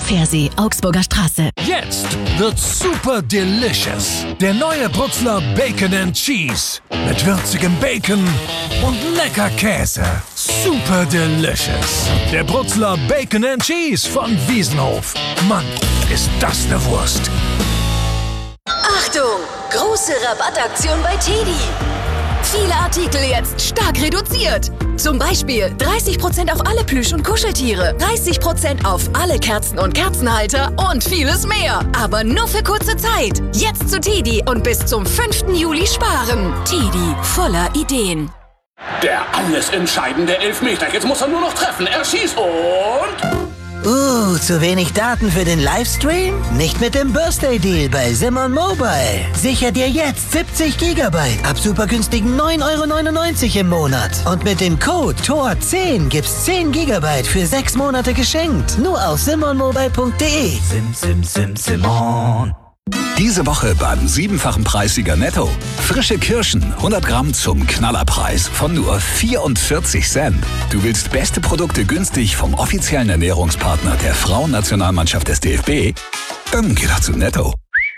Pfersee, Augsburger Straße. Jetzt wird's super delicious. Der neue Brutzler Bacon and Cheese. Mit würzigem Bacon und lecker Käse. Super delicious. Der Brutzler Bacon and Cheese von Wiesenhof. Mann, ist das eine Wurst. Achtung! Große Rabattaktion bei TEDi. Viele Artikel jetzt stark reduziert. Zum Beispiel 30% auf alle Plüsch- und Kuscheltiere, 30% auf alle Kerzen und Kerzenhalter und vieles mehr. Aber nur für kurze Zeit. Jetzt zu TEDi und bis zum 5. Juli sparen. TEDi, voller Ideen. Der alles entscheidende Elfmeter. Jetzt muss er nur noch treffen. Er schießt und... zu wenig Daten für den Livestream? Nicht mit dem Birthday Deal bei Simon Mobile. Sicher dir jetzt 70 GB ab super günstigen 9,99 € im Monat. Und mit dem Code TOR10 gibt's 10 GB für 6 Monate geschenkt. Nur auf simonmobile.de. Simon. Diese Woche beim 7-fachen Preissieger Netto. Frische Kirschen, 100 Gramm zum Knallerpreis von nur 44 Cent. Du willst beste Produkte günstig vom offiziellen Ernährungspartner der Frauennationalmannschaft des DFB? Dann geh doch zu Netto.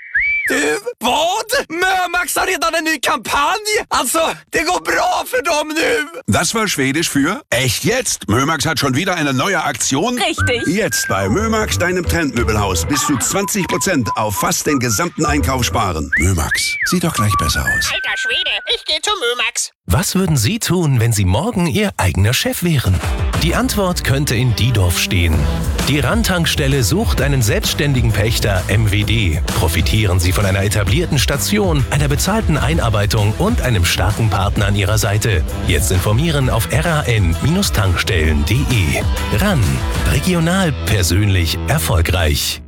Vad? Mömax har redan en ny kampanj! Alltså, det går bra för dem nu! Das war Schwedisch für echt jetzt. Mömax hat schon wieder eine neue Aktion. Richtig. Jetzt bei Mömax, deinem Trendmöbelhaus, bis zu 20% auf fast den gesamten Einkauf sparen. Mömax, sieht doch gleich besser aus. Alter Schwede, ich gehe zu Mömax. Was würden Sie tun, wenn Sie morgen Ihr eigener Chef wären? Die Antwort könnte in Diedorf stehen. Die Randtankstelle sucht einen selbstständigen Pächter MWD. Profitieren Sie von einer etablierten Station, einer bezahlten Einarbeitung und einem starken Partner an Ihrer Seite. Jetzt informieren auf ran-tankstellen.de. RAN. Regional, persönlich, erfolgreich.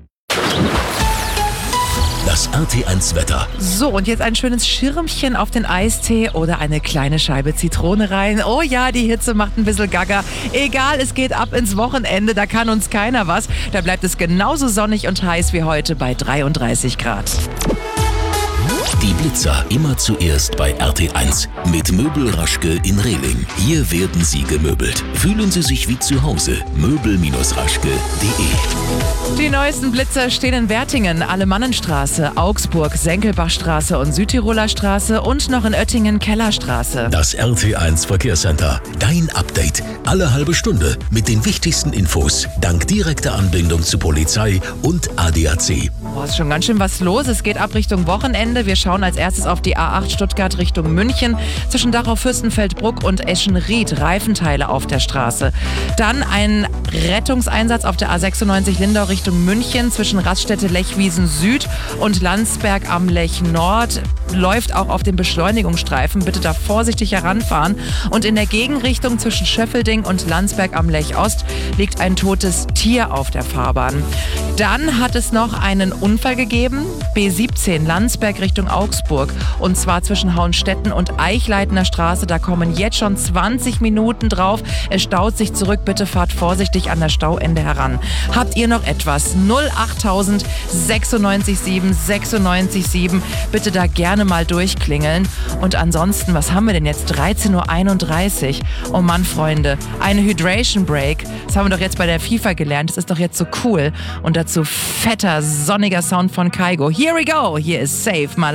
Das RT1 Wetter. So, und jetzt ein schönes Schirmchen auf den Eistee oder eine kleine Scheibe Zitrone rein. Oh ja, die Hitze macht ein bisschen gaga. Egal, es geht ab ins Wochenende, da kann uns keiner was. Da bleibt es genauso sonnig und heiß wie heute bei 33 Grad. Die Blitzer immer zuerst bei RT1 mit Möbel Raschke in Rehling. Hier werden Sie gemöbelt. Fühlen Sie sich wie zu Hause. Möbel-raschke.de. Die neuesten Blitzer stehen in Wertingen, Alemannenstraße, Augsburg, Senckelbachstraße und Südtiroler Straße und noch in Oettingen Kellerstraße. Das RT1 Verkehrscenter. Dein Update. Alle halbe Stunde mit den wichtigsten Infos. Dank direkter Anbindung zu Polizei und ADAC. Boah, ist schon ganz schön was los. Es geht ab Richtung Wochenende. Wir schauen als erstes auf die A8 Stuttgart Richtung München. Zwischen Dachau-Fürstenfeldbruck und Eschenried Reifenteile auf der Straße. Dann ein Rettungseinsatz auf der A96 Lindau Richtung München zwischen Raststätte Lechwiesen Süd und Landsberg am Lech Nord. Läuft auch auf dem Beschleunigungsstreifen. Bitte da vorsichtig heranfahren. Und in der Gegenrichtung zwischen Schöffelding und Landsberg am Lech Ost liegt ein totes Tier auf der Fahrbahn. Dann hat es noch einen Unfall gegeben. B17 Landsberg Richtung Augsburg. Und zwar zwischen Hauenstetten und Eichleitner Straße. Da kommen jetzt schon 20 Minuten drauf. Es staut sich zurück. Bitte fahrt vorsichtig an das Stauende heran. Habt ihr noch etwas? 08000 96 7 96 7. Bitte da gerne mal durchklingeln. Und ansonsten, was haben wir denn jetzt? 13:31 Uhr. Oh Mann, Freunde, eine Hydration Break. Das haben wir doch jetzt bei der FIFA gelernt. Das ist doch jetzt so cool. Und dazu fetter, sonniger Sound von Kygo. Here we go. Hier ist Save My